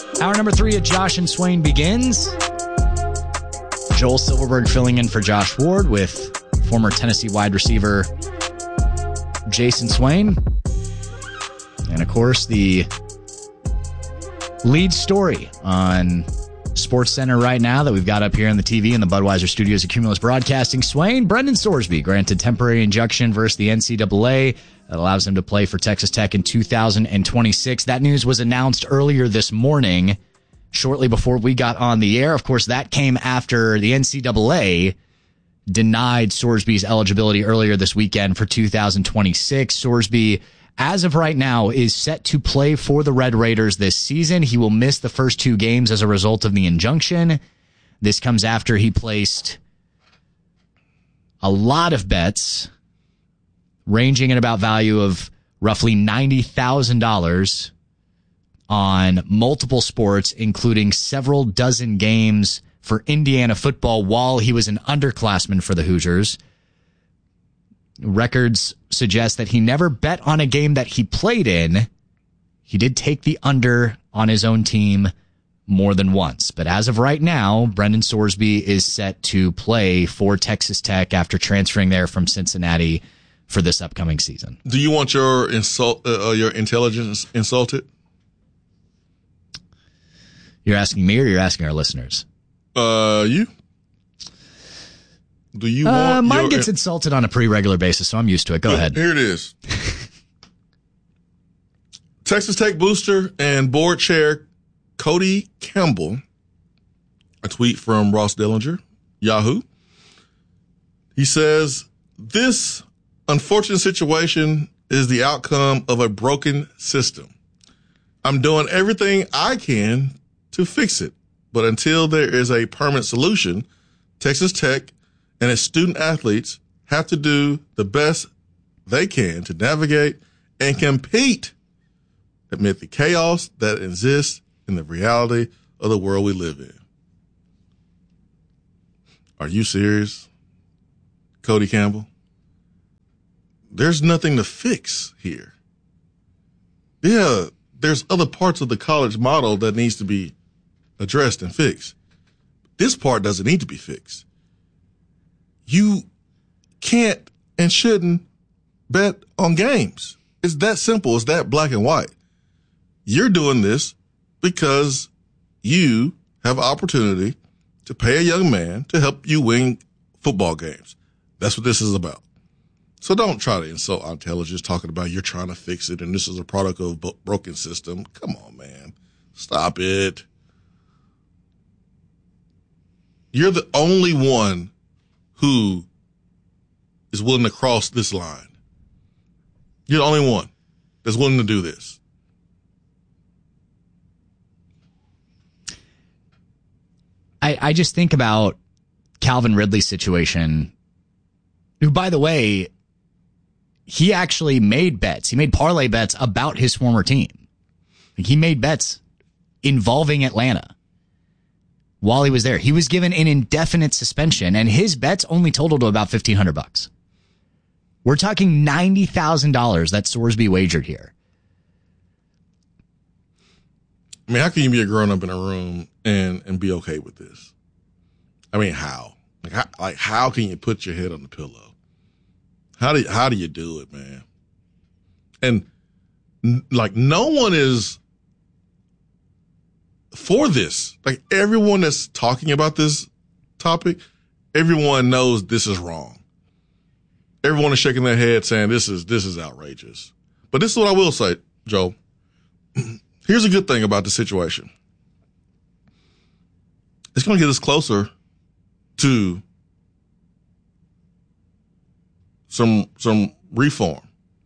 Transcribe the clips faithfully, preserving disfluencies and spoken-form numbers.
Hour number three at Josh and Swain begins. Joel Silverberg filling in for Josh Ward with former Tennessee wide receiver Jason Swain. And, of course, the lead story on SportsCenter right now that we've got up here on the T V in the Budweiser studios at Cumulus Broadcasting. Swain, Brendan Sorsby granted temporary injunction versus the N C double A that allows him to play for Texas Tech in two thousand twenty-six. That news was announced earlier this morning, shortly before we got on the air. Of course, that came after the N C double A denied Sorsby's eligibility earlier this weekend for two thousand twenty-six. Sorsby, as of right now, is set to play for the Red Raiders this season. He will miss the first two games as a result of the injunction. This comes after he placed a lot of bets, ranging in about value of roughly ninety thousand dollars on multiple sports, including several dozen games for Indiana football while he was an underclassman for the Hoosiers. Records suggest that he never bet on a game that he played in. He did take the under on his own team more than once. But as of right now, Brendan Sorsby is set to play for Texas Tech after transferring there from Cincinnati for this upcoming season. Do you want your insult, uh, your intelligence insulted? You're asking me or you're asking our listeners? Uh, you? Do you want uh, mine your, gets insulted on a pretty regular basis, so I'm used to it. Go ahead. Here it is. Texas Tech booster and board chair Cody Campbell, a tweet from Ross Dellinger, Yahoo. He says, this unfortunate situation is the outcome of a broken system. I'm doing everything I can to fix it, but until there is a permanent solution, Texas Tech and its student athletes have to do the best they can to navigate and compete amid the chaos that exists in the reality of the world we live in. Are you serious, Cody Campbell? There's nothing to fix here. Yeah, there's other parts of the college model that needs to be addressed and fixed. This part doesn't need to be fixed. You can't and shouldn't bet on games. It's that simple. It's that black and white. You're doing this because you have opportunity to pay a young man to help you win football games. That's what this is about. So don't try to insult our intelligence talking about you're trying to fix it and this is a product of a broken system. Come on, man. Stop it. You're the only one who is willing to cross this line. You're the only one that's willing to do this. I, I just think about Calvin Ridley's situation, who, by the way, he actually made bets. He made parlay bets about his former team. Like, he made bets involving Atlanta while he was there. He was given an indefinite suspension, and his bets only totaled to about fifteen hundred bucks. We're talking ninety thousand dollars that Sorsby wagered here. I mean, how can you be a grown-up in a room and, and be okay with this? I mean, how? Like, how? Like, how can you put your head on the pillow? How do you, how do you do it, man? And, n- like, no one is for this. Like, everyone that's talking about this topic, everyone knows this is wrong. Everyone is shaking their head saying this is this is outrageous. But this is what I will say, Joe. Here's a good thing about the situation. It's going to get us closer to some some reform.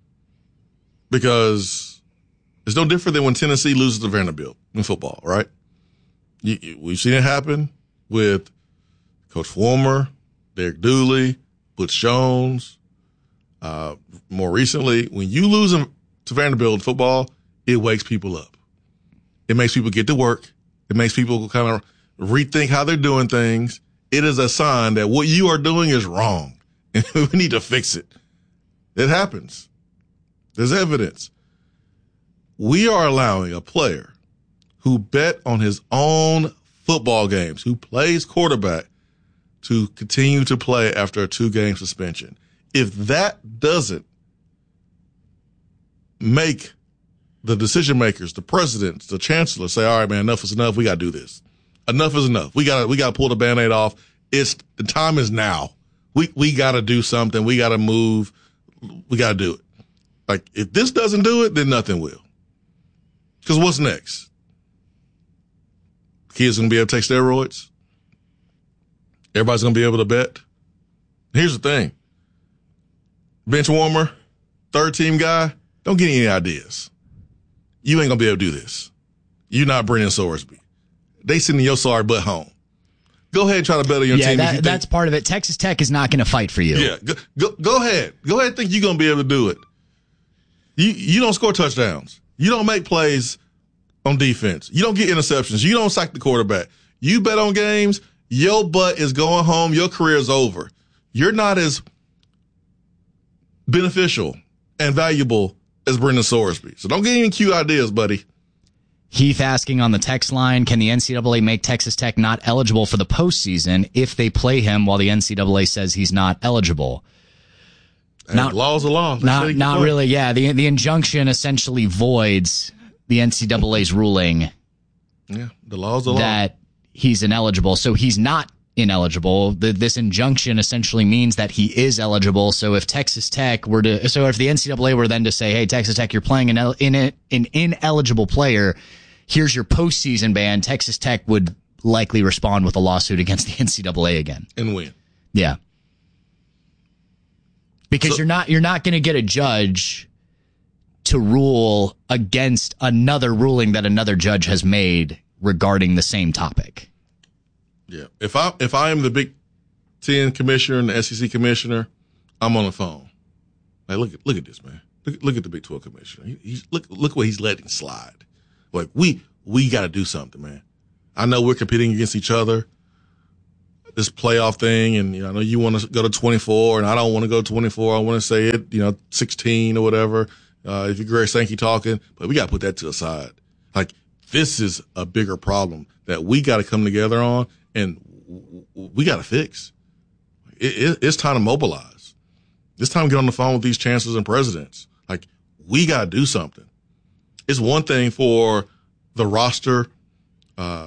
Because it's no different than when Tennessee loses to Vanderbilt in football, right? You, you, we've seen it happen with Coach Fulmer, Derek Dooley, Butch Jones. Uh, more recently, when you lose to Vanderbilt in football, it wakes people up. It makes people get to work. It makes people kind of rethink how they're doing things. It is a sign that what you are doing is wrong, and we need to fix it. It happens. There's evidence. We are allowing a player who bet on his own football games, who plays quarterback, to continue to play after a two-game suspension. If that doesn't make the decision makers, the presidents, the chancellor say, all right, man, enough is enough. We got to do this. Enough is enough. We got we got to pull the Band-Aid off. It's the time is now. We we got to do something. We got to move. We got to do it. Like, if this doesn't do it, then nothing will. Because what's next? Kids going to be able to take steroids? Everybody's going to be able to bet? Here's the thing. Bench warmer, third team guy, don't get any ideas. You ain't going to be able to do this. You're not Brendan Sorsby. They sending your sorry butt home. Go ahead and try to bet on your yeah, team. That, you that's think, part of it. Texas Tech is not going to fight for you. Yeah, go, go, go ahead. Go ahead and think you're going to be able to do it. You you don't score touchdowns. You don't make plays on defense. You don't get interceptions. You don't sack the quarterback. You bet on games, your butt is going home. Your career is over. You're not as beneficial and valuable as Brendan Sorsby. So don't get any cute ideas, buddy. Heath asking on the text line, can the N C double A make Texas Tech not eligible for the postseason if they play him while the N C double A says he's not eligible? And not, law's a law. Not, not really, yeah. The the injunction essentially voids the N C double A's ruling yeah, the law's a law. that he's ineligible. So he's not ineligible. The, this injunction essentially means that he is eligible. So if Texas Tech were to, so if the N C double A were then to say, hey, Texas Tech, you're playing an, in an ineligible player, here's your postseason ban, Texas Tech would likely respond with a lawsuit against the N C double A again. And win. Yeah. Because so, you're not you're not going to get a judge to rule against another ruling that another judge has made regarding the same topic. Yeah. If I if I am the Big Ten commissioner and the S E C commissioner, I'm on the phone. Like, look at look at this, man. Look, look at the Big twelve commissioner. He, he's look look what he's letting slide. Like, we we got to do something, man. I know we're competing against each other. This playoff thing, and you know, I know you want to go to twenty-four, and I don't want to go to twenty-four. I want to say it, you know, sixteen or whatever. Uh, if you're Greg Sankey talking, but we got to put that to the side. Like, this is a bigger problem that we got to come together on, and w- w- we got to fix. It, it, it's time to mobilize. It's time to get on the phone with these chancellors and presidents. Like, we got to do something. It's one thing for the roster uh,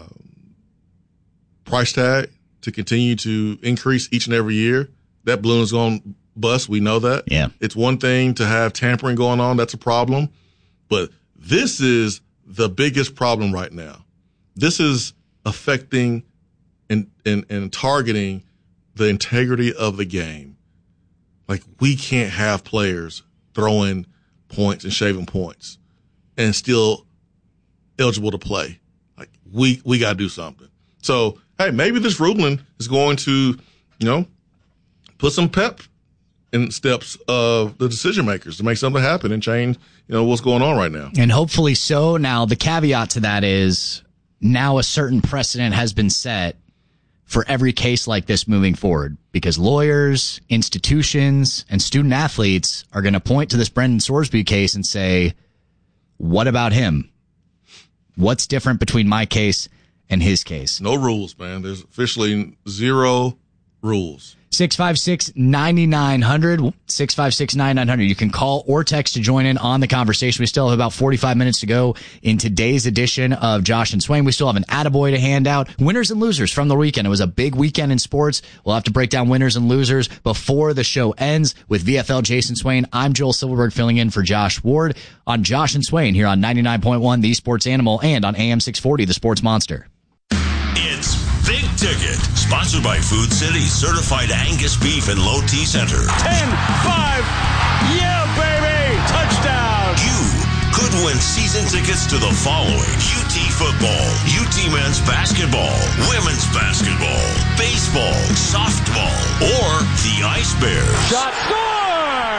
price tag to continue to increase each and every year. That balloon is going to bust. We know that. Yeah. It's one thing to have tampering going on. That's a problem. But this is the biggest problem right now. This is affecting and, and, and targeting the integrity of the game. Like, we can't have players throwing points and shaving points and still eligible to play. Like, we, we got to do something. So, hey, maybe this ruling is going to, you know, put some pep in steps of the decision makers to make something happen and change, you know, what's going on right now. And hopefully so. Now, the caveat to that is now a certain precedent has been set for every case like this moving forward, because lawyers, institutions, and student athletes are going to point to this Brendan Sorsby case and say, what about him? What's different between my case and his case? No rules, man. There's officially zero rules. six five six, nine nine hundred, six five six, nine nine hundred. You can call or text to join in on the conversation. We still have about forty-five minutes to go in today's edition of Josh and Swain. We still have an attaboy to hand out. Winners and losers from the weekend. It was a big weekend in sports. We'll have to break down winners and losers before the show ends. With V F L Jason Swain, I'm Joel Silverberg filling in for Josh Ward on Josh and Swain here on ninety-nine point one, The Sports Animal, and on A M six forty, The Sports Monster. It's Big Ticket, sponsored by Food City, certified Angus beef and low T center. ten five, yeah, baby, touchdown. You could win season tickets to the following: U T football, U T men's basketball, women's basketball, baseball, softball, or the Ice Bears. Shot, score!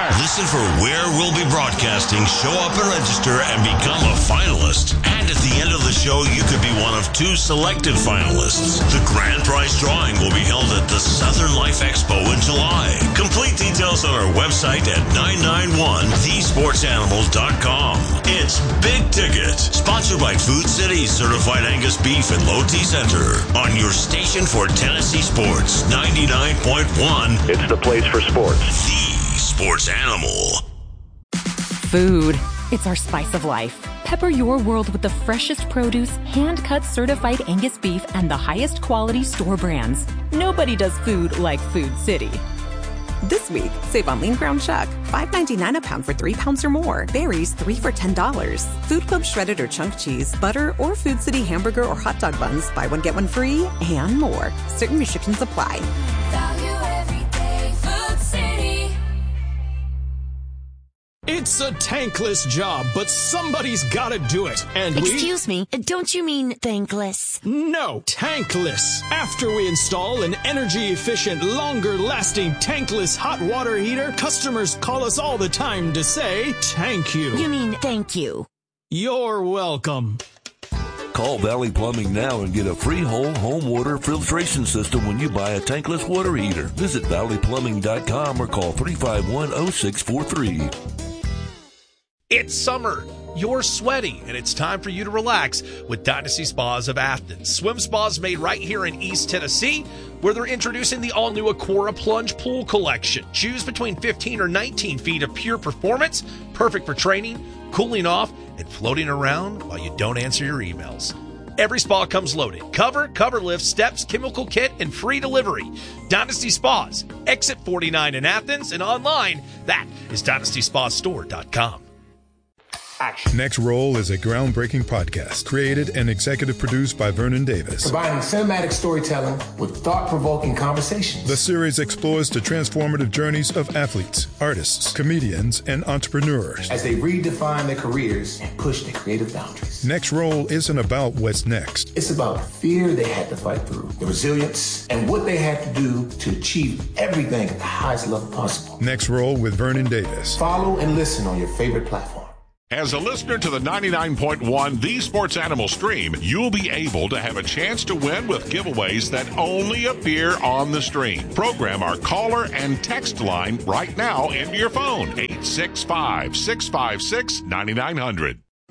five. Listen for where we'll be broadcasting, show up and register, and become a finalist. And at the end of the show, you could be one of two selected finalists. The grand prize drawing will be held at the Southern Life Expo in July. Complete details on our website at nine nine one the sports animals dot com. It's Big Ticket, sponsored by Food City Certified Angus Beef and Low T Center, on your station for Tennessee Sports, ninety-nine point one. It's the place for sports. The Sports Animal. Food. It's our spice of life. Pepper your world with the freshest produce, hand-cut certified Angus beef, and the highest quality store brands. Nobody does food like Food City. This week, save on lean ground chuck, five ninety-nine a pound for three pounds or more. Berries, three for ten dollars. Food Club shredded or chunk cheese, butter, or Food City hamburger or hot dog buns, buy one, get one free, and more. Certain restrictions apply. Value everyday, Food City. It's a tankless job, but somebody's gotta do it. And we... Excuse me, don't you mean thankless? No, tankless. After we install an energy-efficient, longer-lasting tankless hot water heater, customers call us all the time to say, thank you. You mean thank you. You're welcome. Call Valley Plumbing now and get a free whole home water filtration system when you buy a tankless water heater. Visit valley plumbing dot com or call three five one oh six four three. It's summer. You're sweaty, and it's time for you to relax with Dynasty Spas of Athens. Swim spas made right here in East Tennessee, where they're introducing the all-new Aquara Plunge Pool Collection. Choose between fifteen or nineteen feet of pure performance, perfect for training, cooling off, and floating around while you don't answer your emails. Every spa comes loaded. Cover, cover lift, steps, chemical kit, and free delivery. Dynasty Spas, Exit forty-nine in Athens, and online, that is dynasty spa store dot com. Action. Next Roll is a groundbreaking podcast created and executive produced by Vernon Davis. Combining cinematic storytelling with thought-provoking conversations. The series explores the transformative journeys of athletes, artists, comedians, and entrepreneurs as they redefine their careers and push their creative boundaries. Next Roll isn't about what's next. It's about the fear they had to fight through, the resilience, and what they had to do to achieve everything at the highest level possible. Next Roll with Vernon Davis. Follow and listen on your favorite platform. As a listener to the ninety-nine point one The Sports Animal stream, you'll be able to have a chance to win with giveaways that only appear on the stream. Program our caller and text line right now into your phone. eight six five, six five six, nine nine zero zero.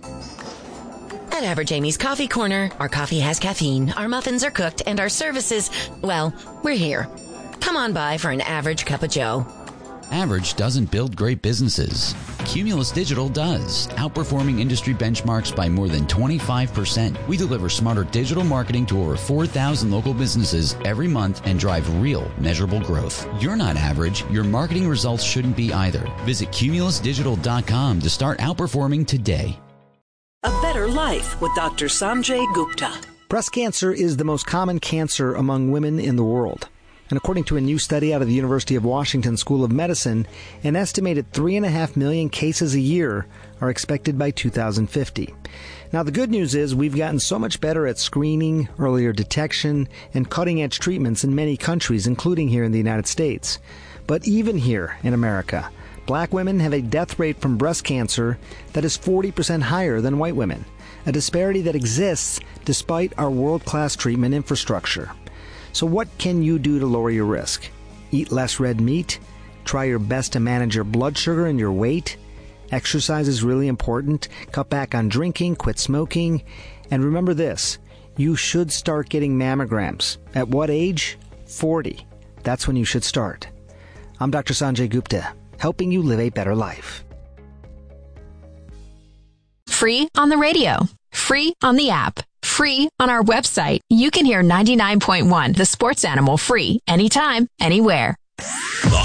At Average Amy's Coffee Corner, our coffee has caffeine, our muffins are cooked, and our services, well, we're here. Come on by for an average cup of joe. Average doesn't build great businesses. Cumulus Digital does, outperforming industry benchmarks by more than twenty-five percent. We deliver smarter digital marketing to over four thousand local businesses every month and drive real, measurable growth. You're not average. Your marketing results shouldn't be either. Visit cumulus digital dot com to start outperforming today. A Better Life with Doctor Sanjay Gupta. Breast cancer is the most common cancer among women in the world. And according to a new study out of the University of Washington School of Medicine, an estimated three and a half million cases a year are expected by two thousand fifty. Now, the good news is we've gotten so much better at screening, earlier detection, and cutting-edge treatments in many countries, including here in the United States. But even here in America, black women have a death rate from breast cancer that is forty percent higher than white women, a disparity that exists despite our world-class treatment infrastructure. So what can you do to lower your risk? Eat less red meat? Try your best to manage your blood sugar and your weight? Exercise is really important. Cut back on drinking, quit smoking. And remember this, you should start getting mammograms. At what age? forty. That's when you should start. I'm Doctor Sanjay Gupta, helping you live a better life. Free on the radio. Free on the app. Free on our website. You can hear ninety-nine point one The Sports Animal free anytime, anywhere. The